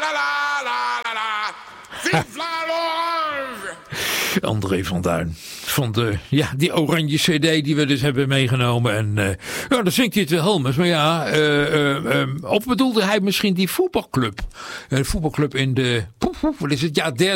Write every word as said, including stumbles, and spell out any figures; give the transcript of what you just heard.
la la la la la. Vive la l'orange! André van Duin. Van de, ja, die oranje cd die we dus hebben meegenomen. En uh, ja, dan zingt hij het wel Helmers. Maar ja, uh, uh, um, of bedoelde hij misschien die voetbalclub? Een uh, voetbalclub in de, poef, poef, wat is het? Ja, derde